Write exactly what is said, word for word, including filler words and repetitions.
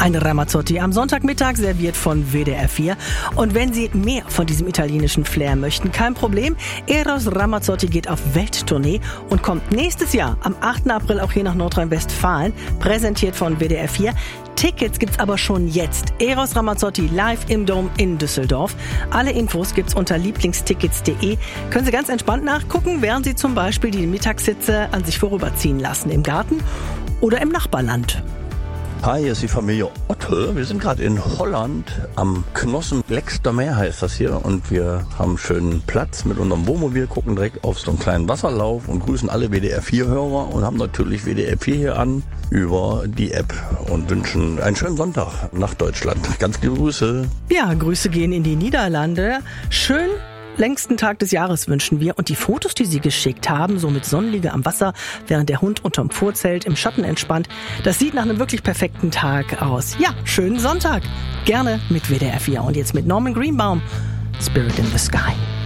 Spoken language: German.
Ein Ramazzotti am Sonntagmittag serviert von W D R vier. Und wenn Sie mehr von diesem italienischen Flair möchten, kein Problem. Eros Ramazzotti geht auf Welttournee und kommt nächstes Jahr am achten April auch hier nach Nordrhein-Westfalen, präsentiert von W D R vier. Tickets gibt's aber schon jetzt. Eros Ramazzotti live im Dom in Düsseldorf. Alle Infos gibt's unter lieblingstickets punkt de. Können Sie ganz entspannt nachgucken, während Sie zum Beispiel die Mittagssitze an sich vorüberziehen lassen im Garten oder im Nachbarland. Hi, hier ist die Familie Otte. Wir sind gerade in Holland am Knossen Leckstermeer heißt das hier und wir haben schönen Platz mit unserem Wohnmobil, gucken direkt auf so einen kleinen Wasserlauf und grüßen alle W D R vier Hörer und haben natürlich W D R vier hier an über die App und wünschen einen schönen Sonntag nach Deutschland. Ganz liebe Grüße. Ja, Grüße gehen in die Niederlande. Schön längsten Tag des Jahres wünschen wir. Und die Fotos, die Sie geschickt haben, so mit Sonnenliege am Wasser, während der Hund unterm Vorzelt im Schatten entspannt, das sieht nach einem wirklich perfekten Tag aus. Ja, schönen Sonntag. Gerne mit W D R vier. Und jetzt mit Norman Greenbaum, Spirit in the Sky.